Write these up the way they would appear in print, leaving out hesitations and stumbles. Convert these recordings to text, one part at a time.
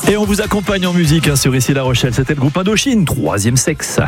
Et on vous accompagne en musique sur Ici La Rochelle. C'était le groupe Indochine, troisième sexe.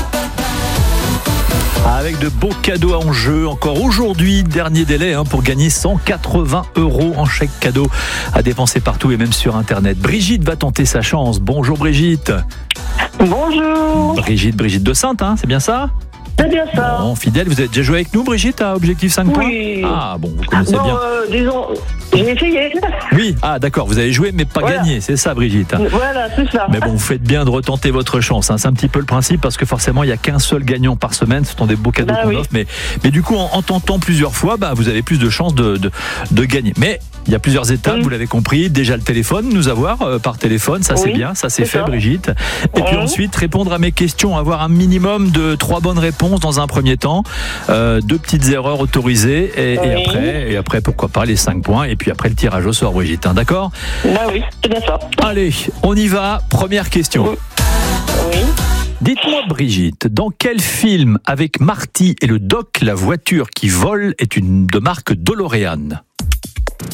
Avec de beaux cadeaux en jeu, encore aujourd'hui, dernier délai pour gagner 180 € en chèque cadeau à dépenser partout et même sur Internet. Brigitte va tenter sa chance. Bonjour Brigitte. Bonjour. Brigitte de Sainte, c'est bien ça ? C'est bien ça. Bon, fidèle, vous avez déjà joué avec nous Brigitte à Objectif 5 points ? Oui. Ah bon, vous connaissez bien. Disons, j'ai essayé. Oui, d'accord, vous avez joué mais pas gagné, c'est ça Brigitte. Voilà, c'est ça. Mais bon, vous faites bien de retenter votre chance. C'est un petit peu le principe parce que forcément, il n'y a qu'un seul gagnant par semaine. Ce sont des beaux cadeaux qu'on offre. Mais du coup, en tentant plusieurs fois, vous avez plus de chances de gagner. Mais il y a plusieurs étapes, vous l'avez compris. Déjà le téléphone, nous avoir par téléphone, ça c'est bien, ça c'est fait Brigitte. Et puis ensuite, répondre à mes questions, avoir un minimum de 3 bonnes réponses dans un premier temps, 2 petites erreurs autorisées et après, pourquoi pas les 5 points et puis après le tirage au sort Brigitte, d'accord ? Oui, c'est bien ça. Allez, on y va, première question. Oui. Dites-moi Brigitte, dans quel film avec Marty et le Doc, la voiture qui vole est une de marque DeLorean ? Coccinelle ?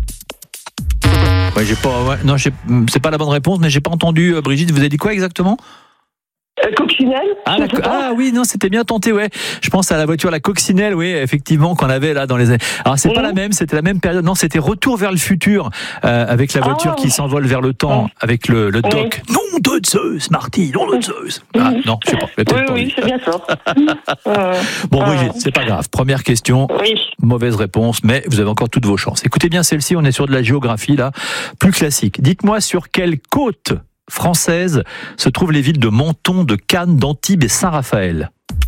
Non, c'est pas la bonne réponse, mais j'ai pas entendu Brigitte, vous avez dit quoi exactement ? Coccinelle ? Oui, non, c'était bien tenté, ouais. Je pense à la voiture, la Coccinelle, oui, effectivement, qu'on avait là dans les années. Alors, c'est pas la même, c'était la même période. Non, c'était Retour vers le futur, avec la voiture qui s'envole vers le temps, avec le Doc. Nom de Zeus, Marty, nom de Zeus. Non, je sais pas. Oui, c'est bien ça. Bon, Brigitte, c'est pas grave. Première question. Oui. Mauvaise réponse, mais vous avez encore toutes vos chances. Écoutez bien celle-ci, on est sur de la géographie, là, plus classique. Dites-moi sur quelle côte française se trouvent les villes de Menton, de Cannes, d'Antibes et Saint-Raphaël.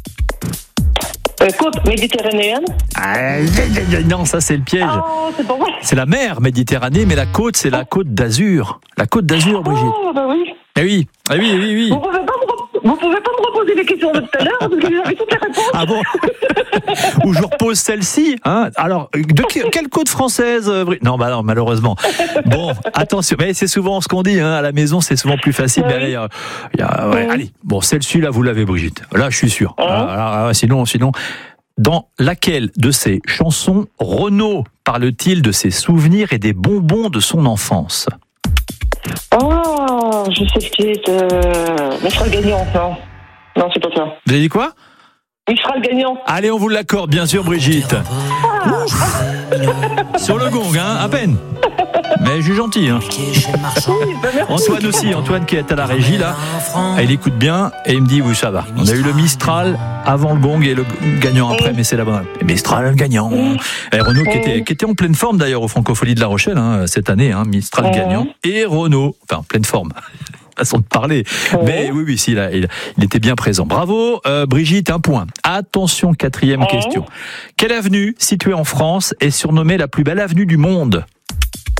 Côte méditerranéenne ? Non, ça c'est le piège. C'est pas vrai. C'est la mer Méditerranée, mais la côte, c'est la côte d'Azur. La côte d'Azur, Brigitte. Oui. Oui. Vous pouvez pas me reposer les questions de tout à l'heure, parce que j'avais toutes les réponses. Ah bon ? Ou je repose celle-ci. Alors, quelle côte française ? Non, non, malheureusement. Bon, attention. Mais c'est souvent ce qu'on dit, à la maison, c'est souvent plus facile. Mais allez, bon, celle-ci, là, vous l'avez, Brigitte. Là, je suis sûr. Sinon. Dans laquelle de ces chansons Renaud parle-t-il de ses souvenirs et des bonbons de son enfance ? Je sais ce qui est. Mistral gagnant, non, c'est pas ça. Vous avez dit quoi ? Mistral gagnant. Allez, on vous l'accorde, bien sûr, Brigitte. Sur le gong, à peine. Mais je suis gentil. Antoine aussi, Antoine qui est à la régie là, il écoute bien et il me dit oui ça va. On a eu le Mistral avant le gong et le gagnant après, mais c'est la bonne. Mistral le gagnant. Et Renaud qui était en pleine forme d'ailleurs au Francophonie de La Rochelle cette année, Mistral gagnant et Renaud, enfin en pleine forme. Façon de parler. Mais oui, il était bien présent. Bravo, Brigitte, 1 point. Attention, 4e question. Quelle avenue, située en France, est surnommée la plus belle avenue du monde ? Champs-Élysées ?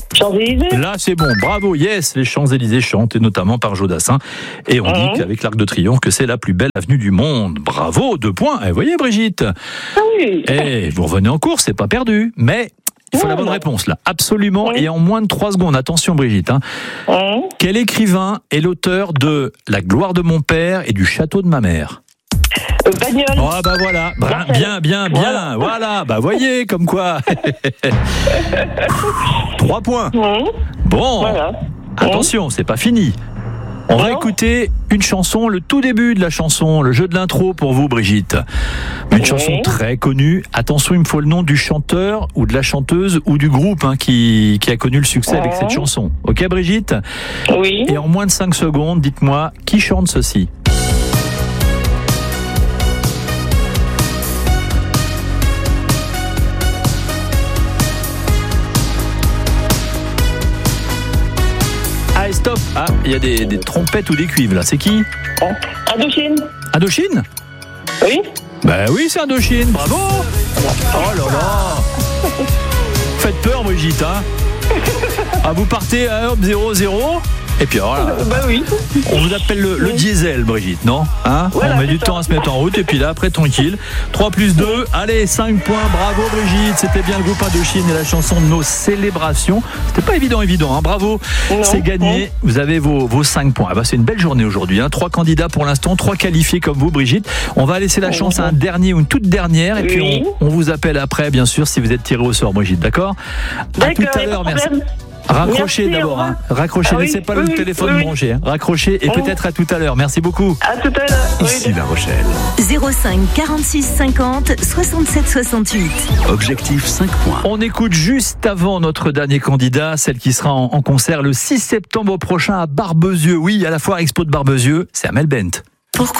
Là, c'est bon. Bravo, yes, les Champs-Élysées chantés notamment par Jodassin. Et on dit qu'avec l'Arc de Triomphe, que c'est la plus belle avenue du monde. Bravo, 2 points. Et voyez, Brigitte. Oui. Et vous revenez en cours, c'est pas perdu. Mais il faut la bonne réponse, là. Absolument. Et en moins de 3 secondes. Attention, Brigitte. Quel écrivain est l'auteur de La gloire de mon père et du château de ma mère ? Pagnol. Voilà. Bien. Voilà. Voyez, comme quoi. 3 points. Bon. Voilà. Attention, c'est pas fini. On va écouter une chanson, le tout début de la chanson, le jeu de l'intro pour vous, Brigitte. Une chanson très connue. Attention, il me faut le nom du chanteur ou de la chanteuse ou du groupe qui a connu le succès avec cette chanson. Ok, Brigitte ? Oui. Et en moins de 5 secondes, dites-moi, qui chante ceci ? Stop. Il y a des trompettes ou des cuivres là, c'est qui ? Indochine. Indochine ? Oui. Oui, c'est Indochine, bravo. Oh là là. Faites peur, Brigitte, vous partez à 0-0. Et puis alors là, oui. On vous appelle le diesel, Brigitte, non ? On met du temps à se mettre en route et puis là, après, tranquille. 3 plus 2, allez, 5 points, bravo Brigitte. C'était bien le groupe Indochine et la chanson de nos célébrations. C'était pas évident, bravo. C'est gagné, vous avez vos 5 points. C'est une belle journée aujourd'hui, 3 candidats pour l'instant, 3 qualifiés comme vous, Brigitte. On va laisser la chance à un dernier ou une toute dernière et puis on vous appelle après, bien sûr, si vous êtes tiré au sort, Brigitte, d'accord ? À tout à l'heure, merci. Raccrochez Merci, d'abord. au revoir. Raccrochez, Ah oui, laissez pas le oui, téléphone oui. branché. Raccrochez et peut-être à tout à l'heure. Merci beaucoup. À tout à l'heure. Ici La Rochelle. 05 46 50 67 68. Objectif 5 points. On écoute juste avant notre dernier candidat, celle qui sera en concert le 6 septembre prochain à Barbezieux. Oui, à la foire expo de Barbezieux, c'est Amel Bent.